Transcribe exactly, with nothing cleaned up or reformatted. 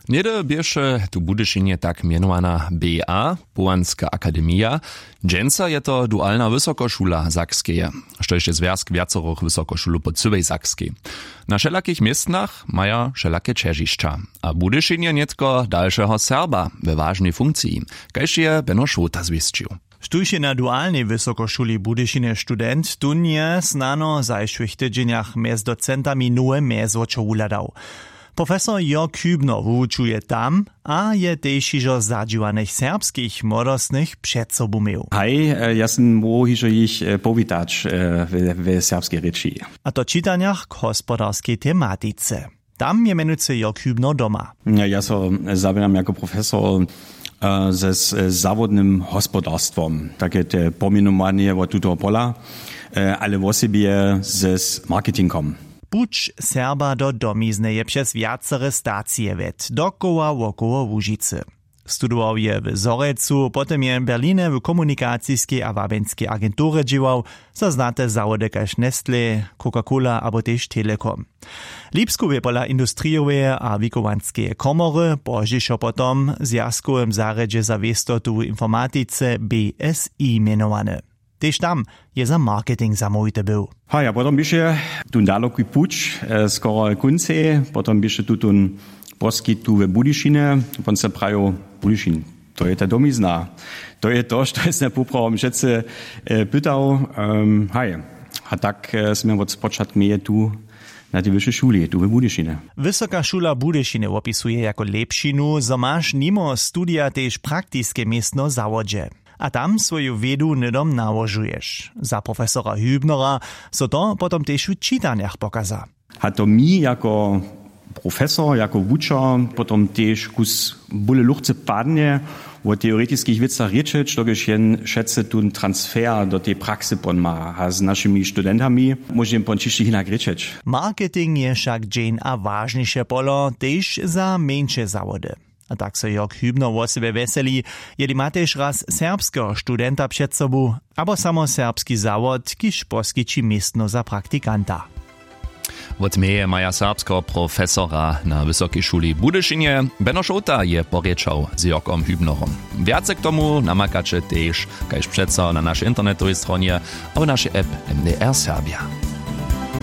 Niede bieše tu Budyšinie tak mianowana B A, Połanska Akademia, dżęca je to dualna wysokoszula Sakskeje, što jeszcze związk wiacorych wysokoszulu po całej Sakskiej. Na wszelakich miestnach maja wszelakie czeziszcza, a Budyšinie nietko dalszego Serba we ważnej funkcji, kajż je Benno Šota zwieszczył. Štujše na dualnej wysokoszuli Budyšine student tunje znano zajszłych tydzieniach mez docentami nue mezwočo uladał. Profesor Jörg Hübner wučuje tam, a je też iżo zadziłanych serbskich młodostnych przed sobą miał. Hej, ja sam mógł ich powitać w serbskiej rzeczy. A to czytaniach k hospodarskiej tematyce. Tam je menujce Jörg Hübner doma. Ja so zabieram jako profesor ze zawodnym gospodarstwem. Takie te pominowanie od tuto pola, ale w osobie ze marketingom. Puć Serba do domizny je przez wiacere stacje wet, dokoła wokoło Łužicy. Studował je w Zorecu, potem je w Berlinie w komunikacyjskiej a wabenskiej agenturze działał, za znate zawody kaž Nestle, Coca-Cola abo też Telekom. Lipsku je pola industriowe a wikowanskie komory, požišo potom zjazkowym zaredzie za wiestotu w informatyce B S I mianowane. Tež tam je za marketing zamójte był. Ha, ja, potom byše tu daloký puč, skoro kunce, potom byše tu tun poskyt tu v Budyšine, potom se prajo Budyšin. To je ta domizna. To je to, što je se popravom všetce pytał. Um, hej, a tak sme od spočat meje tu na tej wyższej szuli, tu w Budyšine. Wysoka szula Budyšine opisuje jako lepšinu, zo maš nimo studia tež praktiske miestno zawodzie. A tam swoją wiedu nydom nałożujesz. Za profesora Hübnera so to potom też w czytaniach pokaza. A to mi jako profesor, jako wučer, potom też kus bóle luchce padnie o teoretycznych wiecach rieczyć, dokiż jen schätze tun transfer do tej praksy pon ma. A z naszymi studentami możemy pon ciszy hinak rieczyć. Marketing je však dżeń a ważniejsze polo, też za mniejsze zawody. A tak so Jörg Hübner o sebe veseli, jeli ma tež raz serbskiego studenta przed sobą, abo samo serbski zawod, kiž poskyči miestno za praktikanta. Od meje maja serbskiego profesora na Wysokiej Szuli Budyšinie Benno Šota je porečał z Jörgom Hübnerom. Więcej k tomu namakacie też, kajž přeco na naszej internetowej stronie, a w naszej app M D R Serbia.